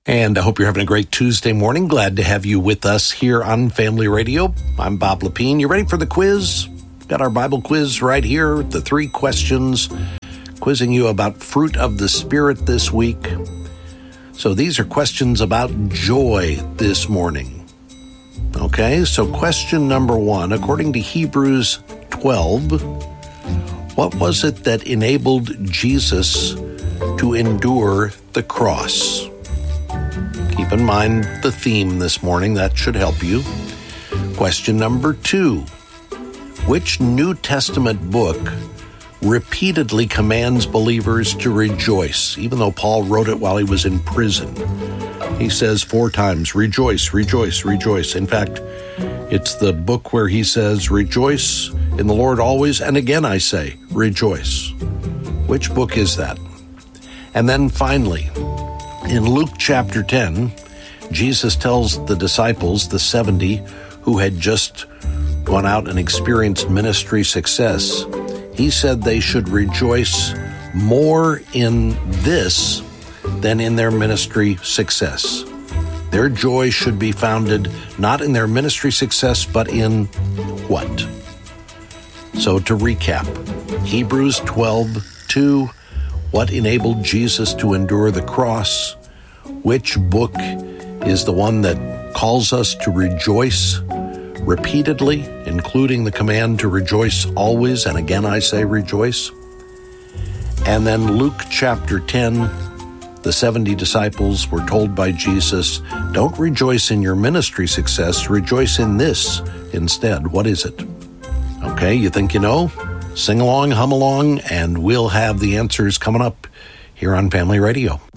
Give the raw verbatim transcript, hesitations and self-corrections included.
And I hope you're having a great Tuesday morning. Glad to have you with us here on Family Radio. I'm Bob Lepine. You ready for the quiz? Got our Bible quiz right here. The three questions, quizzing you about fruit of the Spirit this week. So these are questions about joy this morning. Okay, so question number one, according to Hebrews twelve, what was it that enabled Jesus to endure the cross? Keep in mind the theme this morning. That should help you. Question number two. Which New Testament book repeatedly commands believers to rejoice, even though Paul wrote it while he was in prison? He says four times, rejoice, rejoice, rejoice. In fact, it's the book where he says, rejoice in the Lord always, and again I say, rejoice. Which book is that? And then finally, in Luke chapter ten, Jesus tells the disciples, the seventy, who had just gone out and experienced ministry success, he said they should rejoice more in this than in their ministry success. Their joy should be founded not in their ministry success, but in what? So to recap, Hebrews twelve two, what enabled Jesus to endure the cross? Which book is the one that calls us to rejoice repeatedly, including the command to rejoice always, and again I say rejoice? And then Luke chapter ten, the seventy disciples were told by Jesus, don't rejoice in your ministry success, rejoice in this instead. What is it? Okay, you think you know? Sing along, hum along, and we'll have the answers coming up here on Family Radio.